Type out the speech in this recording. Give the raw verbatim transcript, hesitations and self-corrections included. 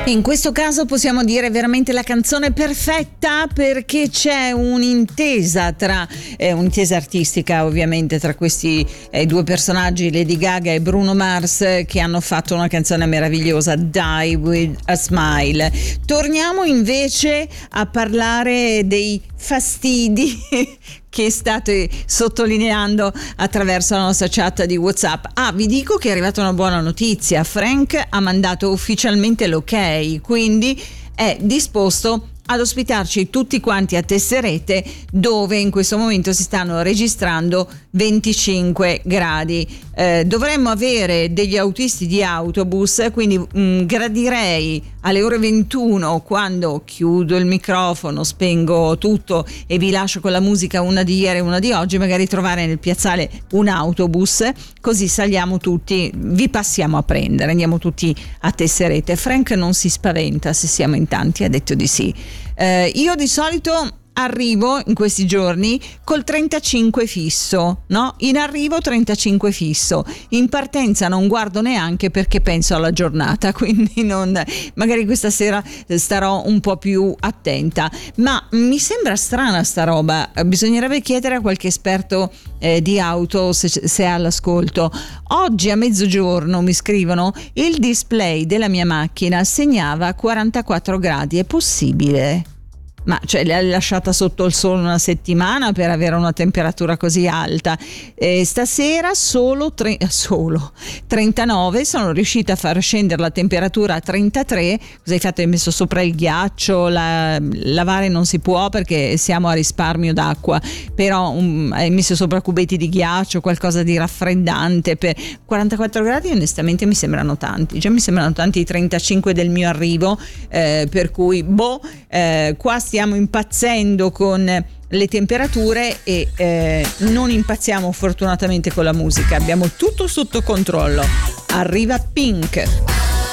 In questo caso possiamo dire veramente la canzone perfetta, perché c'è un'intesa tra eh, un'intesa artistica ovviamente tra questi eh, due personaggi, Lady Gaga e Bruno Mars, che hanno fatto una canzone meravigliosa, Die With A Smile. Torniamo invece a parlare dei fastidi che state sottolineando attraverso la nostra chat di WhatsApp. Ah, vi dico che è arrivata una buona notizia: Frank ha mandato ufficialmente l'ok, quindi è disposto ad ospitarci tutti quanti a Tesserete, dove in questo momento si stanno registrando venticinque gradi. Eh, dovremmo avere degli autisti di autobus, quindi mh, gradirei alle ore ventuno, quando chiudo il microfono, spengo tutto e vi lascio con la musica, una di ieri e una di oggi, magari trovare nel piazzale un autobus, così saliamo tutti, vi passiamo a prendere, andiamo tutti a Tesserete. Frank non si spaventa se siamo in tanti, ha detto di sì. Eh, io di solito arrivo in questi giorni col trentacinque fisso, no? In arrivo trentacinque fisso, in partenza non guardo neanche perché penso alla giornata, quindi non, magari questa sera starò un po' più attenta, ma mi sembra strana sta roba. Bisognerebbe chiedere a qualche esperto eh, di auto se, se è all'ascolto. Oggi a mezzogiorno mi scrivono: il display della mia macchina segnava quarantaquattro gradi, è possibile? Ma cioè l'hai lasciata sotto il sole una settimana per avere una temperatura così alta? Eh, stasera solo, tre, solo trentanove, sono riuscita a far scendere la temperatura a trentatré. Cosa hai fatto? Hai messo sopra il ghiaccio? La, lavare non si può perché siamo a risparmio d'acqua, però um, hai messo sopra cubetti di ghiaccio, qualcosa di raffreddante. Per quarantaquattro gradi onestamente mi sembrano tanti, già mi sembrano tanti i trentacinque del mio arrivo, eh, per cui boh, eh, qua stiamo impazzendo con le temperature e eh, non impazziamo fortunatamente con la musica, abbiamo tutto sotto controllo. Arriva Pink.